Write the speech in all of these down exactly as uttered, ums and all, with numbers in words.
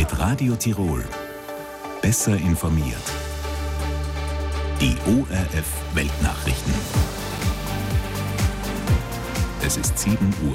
Mit Radio Tirol. Besser informiert. Die O R F Weltnachrichten. Es ist sieben Uhr.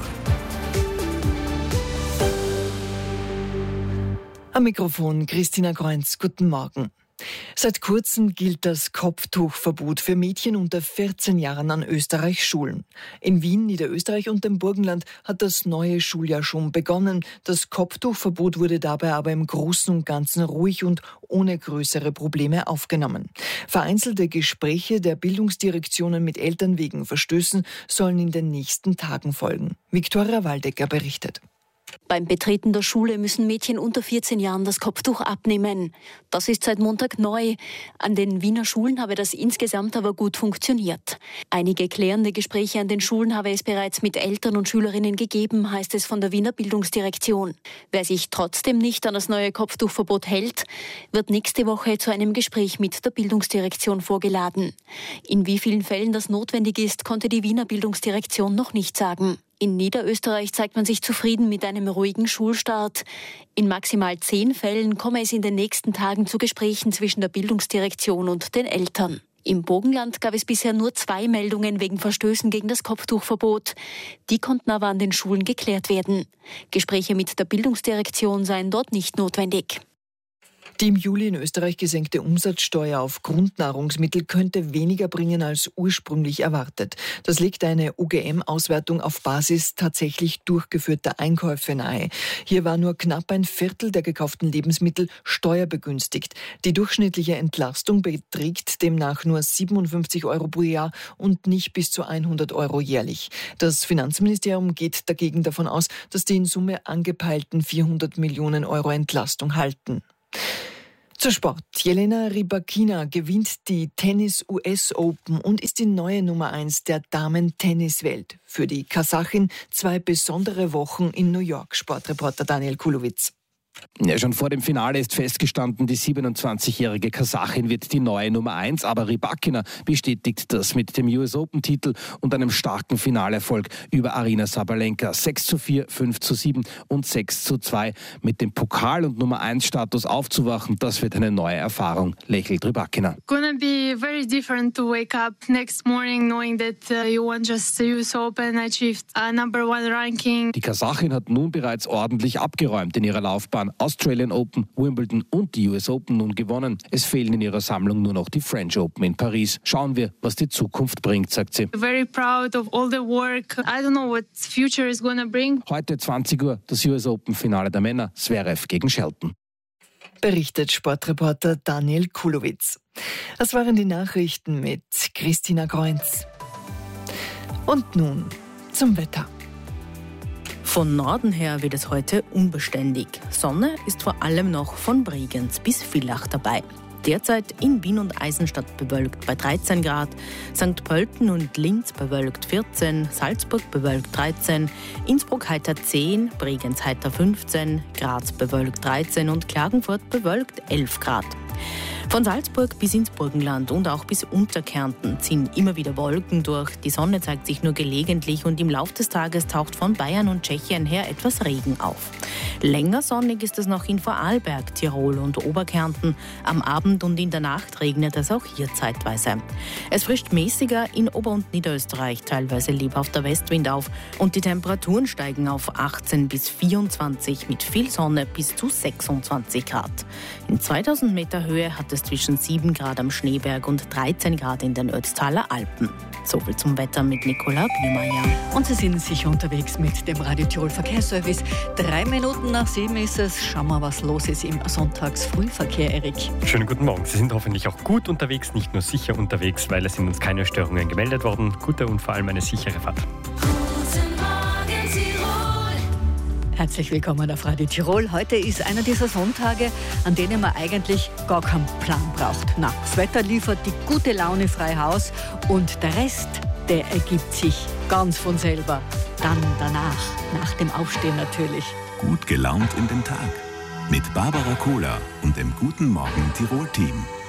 Am Mikrofon Christina Kreunz. Guten Morgen. Seit kurzem gilt das Kopftuchverbot für Mädchen unter vierzehn Jahren an Österreichs Schulen. In Wien, Niederösterreich und dem Burgenland hat das neue Schuljahr schon begonnen. Das Kopftuchverbot wurde dabei aber im Großen und Ganzen ruhig und ohne größere Probleme aufgenommen. Vereinzelte Gespräche der Bildungsdirektionen mit Eltern wegen Verstößen sollen in den nächsten Tagen folgen. Viktoria Waldecker berichtet. Beim Betreten der Schule müssen Mädchen unter vierzehn Jahren das Kopftuch abnehmen. Das ist seit Montag neu. An den Wiener Schulen habe das insgesamt aber gut funktioniert. Einige klärende Gespräche an den Schulen habe es bereits mit Eltern und Schülerinnen gegeben, heißt es von der Wiener Bildungsdirektion. Wer sich trotzdem nicht an das neue Kopftuchverbot hält, wird nächste Woche zu einem Gespräch mit der Bildungsdirektion vorgeladen. In wie vielen Fällen das notwendig ist, konnte die Wiener Bildungsdirektion noch nicht sagen. In Niederösterreich zeigt man sich zufrieden mit einem ruhigen Schulstart. In maximal zehn Fällen komme es in den nächsten Tagen zu Gesprächen zwischen der Bildungsdirektion und den Eltern. Im Burgenland gab es bisher nur zwei Meldungen wegen Verstößen gegen das Kopftuchverbot. Die konnten aber an den Schulen geklärt werden. Gespräche mit der Bildungsdirektion seien dort nicht notwendig. Die im Juli in Österreich gesenkte Umsatzsteuer auf Grundnahrungsmittel könnte weniger bringen als ursprünglich erwartet. Das legt eine U G M-Auswertung auf Basis tatsächlich durchgeführter Einkäufe nahe. Hier war nur knapp ein Viertel der gekauften Lebensmittel steuerbegünstigt. Die durchschnittliche Entlastung beträgt demnach nur siebenundfünfzig Euro pro Jahr und nicht bis zu hundert Euro jährlich. Das Finanzministerium geht dagegen davon aus, dass die in Summe angepeilten vierhundert Millionen Euro Entlastung halten. Zur Sport. Jelena Rybakina gewinnt die Tennis-U S Open und ist die neue Nummer eins der Damen-Tenniswelt. Für die Kasachin zwei besondere Wochen in New York. Sportreporter Daniel Kulowitz. Ja, schon vor dem Finale ist festgestanden, die siebenundzwanzigjährige Kasachin wird die neue Nummer eins, aber Rybakina bestätigt das mit dem U S Open-Titel und einem starken Finalerfolg über Aryna Sabalenka. sechs zu vier, fünf zu sieben und sechs zu zwei. Mit dem Pokal- und Nummer eins Status aufzuwachen, das wird eine neue Erfahrung, lächelt Rybakina. Gonna be very different to wake up next morning knowing that uh, you won just the U S Open, achieved a number one ranking. Die Kasachin hat nun bereits ordentlich abgeräumt in ihrer Laufbahn. Australian Open, Wimbledon und die U S Open nun gewonnen. Es fehlen in ihrer Sammlung nur noch die French Open in Paris. Schauen wir, was die Zukunft bringt, sagt sie. Very proud of all the work. I don't know what future is gonna bring. Heute zwanzig Uhr das U S Open Finale der Männer, Zverev gegen Shelton. Berichtet Sportreporter Daniel Kulowitz. Das waren die Nachrichten mit Christina Kreunz. Und nun zum Wetter. Von Norden her wird es heute unbeständig. Sonne ist vor allem noch von Bregenz bis Villach dabei. Derzeit in Wien und Eisenstadt bewölkt bei dreizehn Grad, Sankt Pölten und Linz bewölkt vierzehn, Salzburg bewölkt dreizehn, Innsbruck heiter zehn, Bregenz heiter fünfzehn, Graz bewölkt dreizehn und Klagenfurt bewölkt elf Grad. Von Salzburg bis ins Burgenland und auch bis Unterkärnten ziehen immer wieder Wolken durch. Die Sonne zeigt sich nur gelegentlich und im Laufe des Tages taucht von Bayern und Tschechien her etwas Regen auf. Länger sonnig ist es noch in Vorarlberg, Tirol und Oberkärnten. Am Abend und in der Nacht regnet es auch hier zeitweise. Es frischt mäßiger in Ober- und Niederösterreich, teilweise lebhafter Westwind auf und die Temperaturen steigen auf achtzehn bis vierundzwanzig mit viel Sonne bis zu sechsundzwanzig Grad. In zweitausend Meter Höhe hat es zwischen sieben Grad am Schneeberg und dreizehn Grad in den Ötztaler Alpen. Soviel zum Wetter mit Nicola Biermeier. Und Sie sind sicher unterwegs mit dem Radio Tirol Verkehrsservice. Drei Minuten nach sieben ist es. Schauen wir, was los ist im Sonntagsfrühverkehr, Erik. Schönen guten Morgen. Sie sind hoffentlich auch gut unterwegs, nicht nur sicher unterwegs, weil es sind uns keine Störungen gemeldet worden. Gute und vor allem eine sichere Fahrt. Herzlich willkommen auf Radio Tirol. Heute ist einer dieser Sonntage, an denen man eigentlich gar keinen Plan braucht. Na, das Wetter liefert die gute Laune frei Haus und der Rest, der ergibt sich ganz von selber. Dann danach, nach dem Aufstehen natürlich. Gut gelaunt in den Tag. Mit Barbara Kohler und dem Guten Morgen Tirol-Team.